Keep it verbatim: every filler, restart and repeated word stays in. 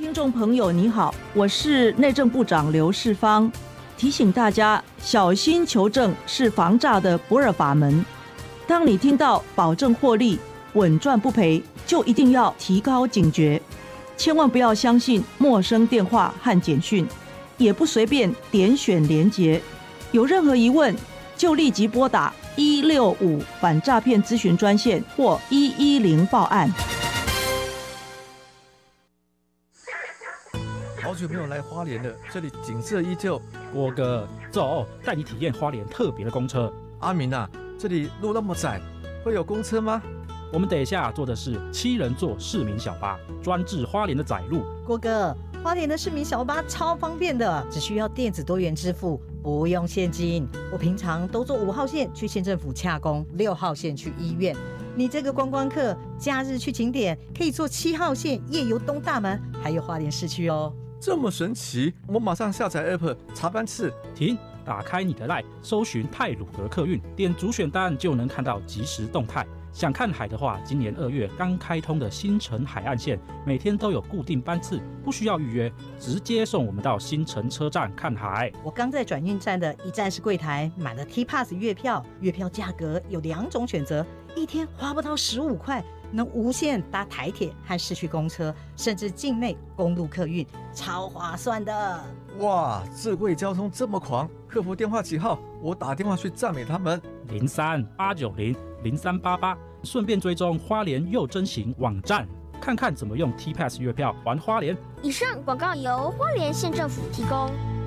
听众朋友你好，我是内政部长刘世芳，提醒大家小心求证是防诈的不二法门。当你听到保证获利、稳赚不赔，就一定要提高警觉，千万不要相信陌生电话和简讯，也不随便点选连结。有任何疑问，就立即拨打一六五反诈骗咨询专线或一一零报案。 好久没有来花莲了，这里景色依旧。 郭哥，走，带你体验花莲特别的公车。 阿明啊，这里路那么窄，会有公车吗？ 我们等一下坐的是七人座市民小巴，专治花莲的窄路。 郭哥，花莲的市民小巴超方便的，只需要电子多元支付，不用现金。我平常都坐五号线去县政府洽公，六号线去医院。你这个观光客，假日去景点可以坐七号线夜游东大门，还有花莲市区哦。 这么神奇，我马上下载 app 查班次。 停，打开你的 LINE， 搜寻太鲁阁客运，点主选单就能看到即时动态。想看海的话，今年二月刚开通的新城海岸线，每天都有固定班次，不需要预约，直接送我们到新城车站看海。 我刚在转运站的一站式柜台买了 T Pass 月票，月票价格有两种选择，一天花不到十五块，能无限搭台铁和市区公车，甚至境内公路客运，超划算的。 哇，智慧交通这么狂，客服电话几号？我打电话去赞美他们。 零三八九零零三八八，顺便追踪花莲又真行网站，看看怎么用 T Pass 月票玩花莲。 以上广告由花莲县政府提供。